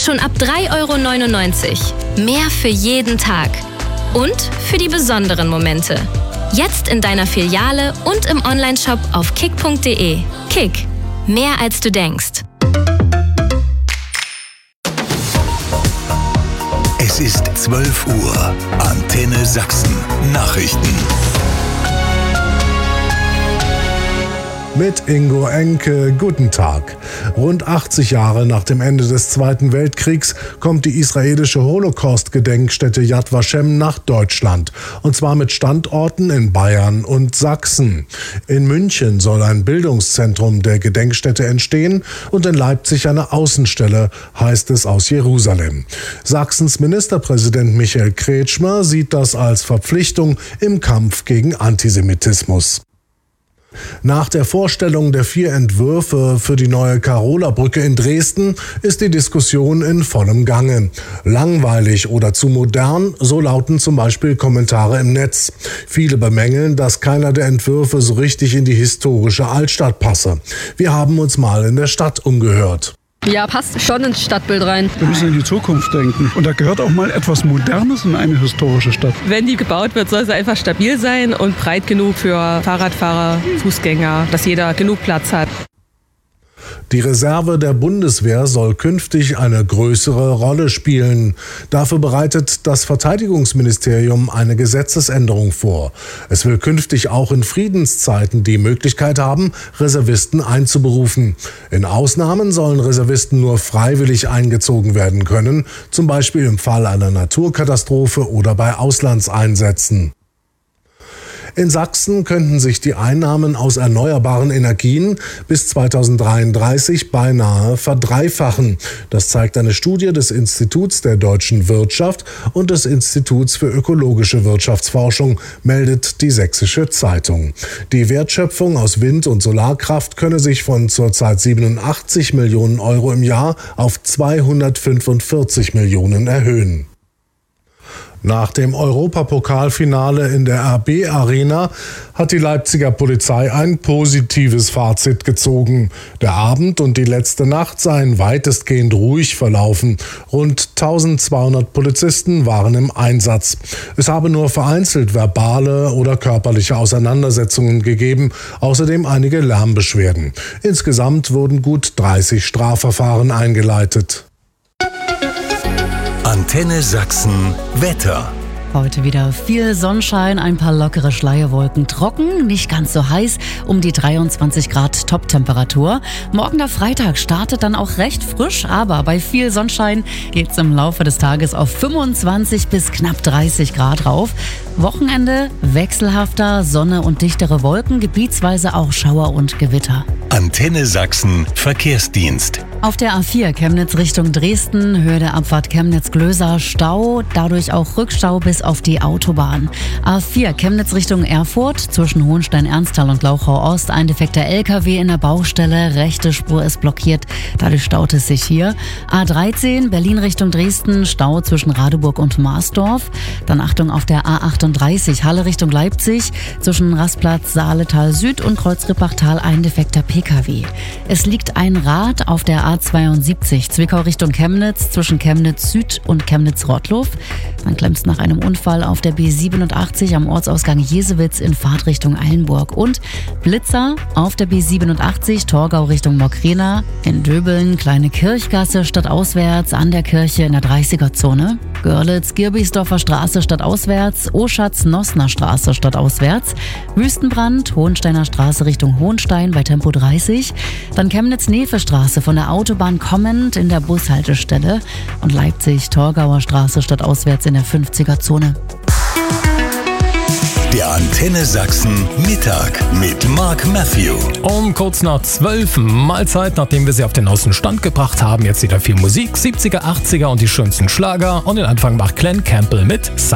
Schon ab 3,99 €. Mehr für jeden Tag. Und für die besonderen Momente. Jetzt in deiner Filiale und im Onlineshop auf kick.de. Kick. Mehr als du denkst. Es ist 12 Uhr. Antenne Sachsen. Nachrichten. Mit Ingo Enke, guten Tag. Rund 80 Jahre nach dem Ende des Zweiten Weltkriegs kommt die israelische Holocaust-Gedenkstätte Yad Vashem nach Deutschland. Und zwar mit Standorten in Bayern und Sachsen. In München soll ein Bildungszentrum der Gedenkstätte entstehen und in Leipzig eine Außenstelle, heißt es aus Jerusalem. Sachsens Ministerpräsident Michael Kretschmer sieht das als Verpflichtung im Kampf gegen Antisemitismus. Nach der Vorstellung der 4 Entwürfe für die neue Karola-Brücke in Dresden ist die Diskussion in vollem Gange. Langweilig oder zu modern, so lauten zum Beispiel Kommentare im Netz. Viele bemängeln, dass keiner der Entwürfe so richtig in die historische Altstadt passe. Wir haben uns mal in der Stadt umgehört. Ja, passt schon ins Stadtbild rein. Wir müssen in die Zukunft denken. Und da gehört auch mal etwas Modernes in eine historische Stadt. Wenn die gebaut wird, soll sie einfach stabil sein und breit genug für Fahrradfahrer, Fußgänger, dass jeder genug Platz hat. Die Reserve der Bundeswehr soll künftig eine größere Rolle spielen. Dafür bereitet das Verteidigungsministerium eine Gesetzesänderung vor. Es will künftig auch in Friedenszeiten die Möglichkeit haben, Reservisten einzuberufen. In Ausnahmen sollen Reservisten nur freiwillig eingezogen werden können, zum Beispiel im Fall einer Naturkatastrophe oder bei Auslandseinsätzen. In Sachsen könnten sich die Einnahmen aus erneuerbaren Energien bis 2033 beinahe verdreifachen. Das zeigt eine Studie des Instituts der deutschen Wirtschaft und des Instituts für ökologische Wirtschaftsforschung, meldet die Sächsische Zeitung. Die Wertschöpfung aus Wind- und Solarkraft könne sich von zurzeit 87 Millionen € im Jahr auf 245 Millionen erhöhen. Nach dem Europapokalfinale in der RB Arena hat die Leipziger Polizei ein positives Fazit gezogen. Der Abend und die letzte Nacht seien weitestgehend ruhig verlaufen. Rund 1200 Polizisten waren im Einsatz. Es habe nur vereinzelt verbale oder körperliche Auseinandersetzungen gegeben, außerdem einige Lärmbeschwerden. Insgesamt wurden gut 30 Strafverfahren eingeleitet. Antenne Sachsen Wetter. Heute wieder viel Sonnenschein, ein paar lockere Schleierwolken, trocken, nicht ganz so heiß, um die 23 Grad Top-Temperatur. Morgen der Freitag startet dann auch recht frisch, aber bei viel Sonnenschein geht's im Laufe des Tages auf 25 bis knapp 30 Grad rauf. Wochenende wechselhafter, Sonne und dichtere Wolken, gebietsweise auch Schauer und Gewitter. Antenne Sachsen Verkehrsdienst. Auf der A4 Chemnitz Richtung Dresden, Höhe der Abfahrt Chemnitz-Glöser, Stau, dadurch auch Rückstau bis auf die Autobahn. A4 Chemnitz Richtung Erfurt, zwischen Hohenstein-Ernsthal und Glauchau-Ost, ein defekter LKW in der Baustelle, rechte Spur ist blockiert, dadurch staut es sich hier. A13 Berlin Richtung Dresden, Stau zwischen Radeburg und Marsdorf. Dann Achtung auf der A38 Halle Richtung Leipzig, zwischen Rastplatz Saaletal Süd und Kreuzrippachtal ein defekter PKW. Es liegt ein Rad auf der A72 Zwickau Richtung Chemnitz, zwischen Chemnitz Süd und Chemnitz-Rottluff. Dann klemmt's nach einem Unfall auf der B87 am Ortsausgang Jesewitz in Fahrtrichtung Eilenburg. Und Blitzer auf der B87 Torgau Richtung Mockrena, in Döbeln Kleine Kirchgasse stadtauswärts an der Kirche in der 30er-Zone. Görlitz Girbichsdorfer Straße stadtauswärts, Oschatz-Nossner Straße stadtauswärts. Wüstenbrand Hohensteiner Straße Richtung Hohenstein bei Tempo 30. Dann Chemnitz-Nefe-Straße von der Autobahn kommend in der Bushaltestelle. Und Leipzig-Torgauer Straße stadtauswärts in der 50er-Zone. Der Antenne Sachsen Mittag mit Mark Matthew. Um kurz nach 12 Mahlzeit, nachdem wir sie auf den neuesten Stand gebracht haben. Jetzt wieder viel Musik, 70er, 80er und die schönsten Schlager. Und den Anfang macht Glenn Campbell mit